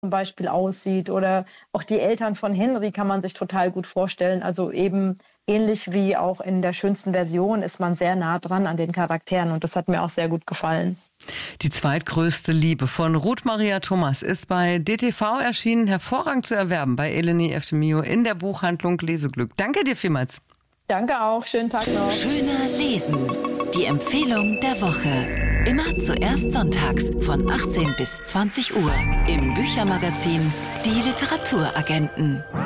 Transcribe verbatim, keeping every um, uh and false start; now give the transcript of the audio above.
zum Beispiel aussieht. Oder auch die Eltern von Henry kann man sich total gut vorstellen. Also eben ähnlich wie auch in der schönsten Version ist man sehr nah dran an den Charakteren und das hat mir auch sehr gut gefallen. Die zweitgrößte Liebe von Ruth Maria Thomas ist bei D T V erschienen, hervorragend zu erwerben bei Eleni Efthimiou in der Buchhandlung Leseglück. Danke dir vielmals. Danke auch, schönen Tag noch. Schöner Lesen, die Empfehlung der Woche. Immer zuerst sonntags von achtzehn bis zwanzig Uhr im Büchermagazin Die Literaturagenten.